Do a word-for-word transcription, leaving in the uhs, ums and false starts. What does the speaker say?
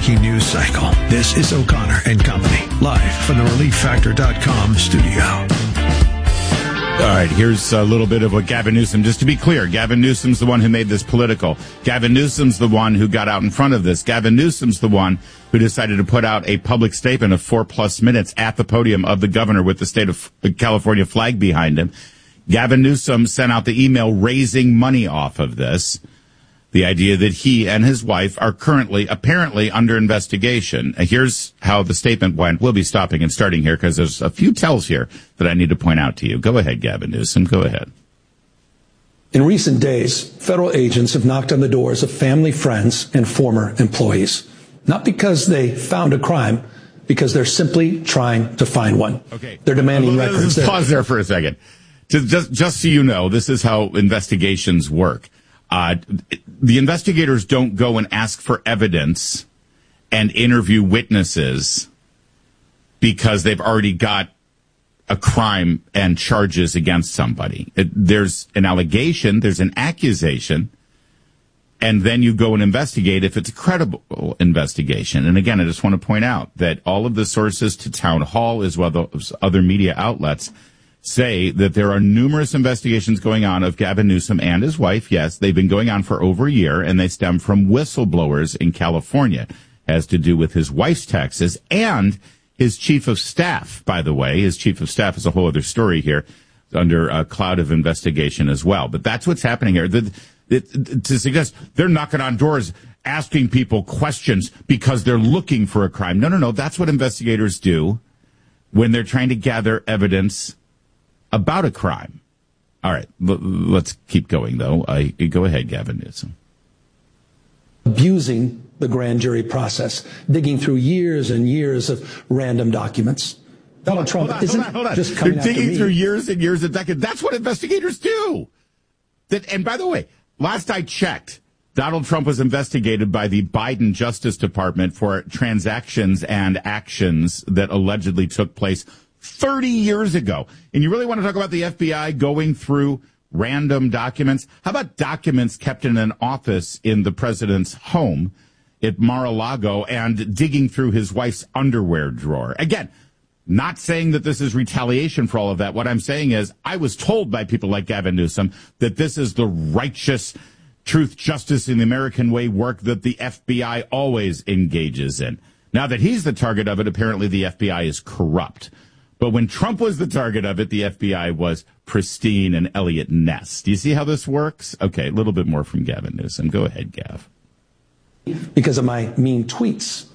breaking news cycle. This is O'Connor and Company, live from the relief factor dot com studio. All right, here's a little bit of what Gavin Newsom, just to be clear, Gavin Newsom's the one who made this political. Gavin Newsom's the one who got out in front of this. Gavin Newsom's the one who decided to put out a public statement of four plus minutes at the podium of the governor with the state of California flag behind him. Gavin Newsom sent out the email raising money off of this. The idea that he and his wife are currently, apparently, under investigation. Here's how the statement went. We'll be stopping and starting here because there's a few tells here that I need to point out to you. Go ahead, Gavin Newsom. Go ahead. In recent days, federal agents have knocked on the doors of family, friends, and former employees. Not because they found a crime, because they're simply trying to find one. Okay. They're demanding well, records. Just pause there for a second. Just, just, just so you know, this is how investigations work. Uh, the investigators don't go and ask for evidence and interview witnesses because they've already got a crime and charges against somebody. It, there's an allegation, there's an accusation, and then you go and investigate if it's a credible investigation. And again, I just want to point out that all of the sources to Town Hall as well as other media outlets say that there are numerous investigations going on of Gavin Newsom and his wife. Yes, they've been going on for over a year, and they stem from whistleblowers in California. Has to do with his wife's taxes and his chief of staff, by the way. His chief of staff is a whole other story here, under a cloud of investigation as well. But that's what's happening here. The, it, to suggest they're knocking on doors, asking people questions because they're looking for a crime. No, no, no. That's what investigators do when they're trying to gather evidence about a crime. All right, l- let's keep going, though. I, go ahead, Gavin Newsom. Abusing the grand jury process, digging through years and years of random documents. Donald Trump hold on, isn't hold on, hold on. just coming They're after digging me. through years and years of documents. That's what investigators do. That, and by the way, last I checked, Donald Trump was investigated by the Biden Justice Department for transactions and actions that allegedly took place thirty years ago. And you really want to talk about the F B I going through random documents? How about documents kept in an office in the president's home at Mar-a-Lago and digging through his wife's underwear drawer? Again, not saying that this is retaliation for all of that. What I'm saying is I was told by people like Gavin Newsom that this is the righteous truth, justice in the American way work that the F B I always engages in. Now that he's the target of it, apparently the F B I is corrupt. But when Trump was the target of it, the F B I was pristine and Elliot Ness. Do you see how this works? Okay, a little bit more from Gavin Newsom. Go ahead, Gav. Because of my mean tweets.